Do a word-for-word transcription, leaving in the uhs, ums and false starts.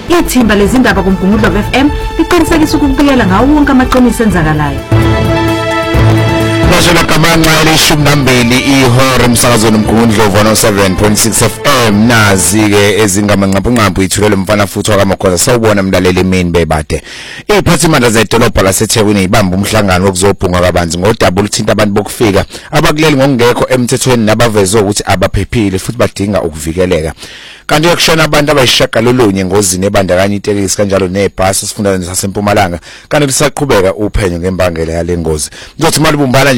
Ithimba lezindaba kuMgungundlovu F M liqinisekisa ukubikela ngawo wonke amaqiniso enzakalayo. Nashona kamanxa elishumi nambili ihora emsakazweni uMgungundlovu one oh seven point six F M nazi ke ezingamanqaphanqaphu ithulele mfana futhi wakaMkhoza sawubona mlaleli mini bebade. Iphathimandla zedolobha laseThekwini ibamba umhlangano wokuzobhunga kabanzi ngodaba oluthinta abantu bokufika abakuleli ngokungekho emthethweni nabavezwe ukuthi abaphephile futhi badinga ukuvikeleka. Kanti yokushona abantu abayishagalolunye engozini ebandakanya itekisi kanjalo nebhasi esifundazweni saseMpumalanga kanti lisaqhubeka uphenyo ngembangela yale ngozi. Ngizothi malibumbana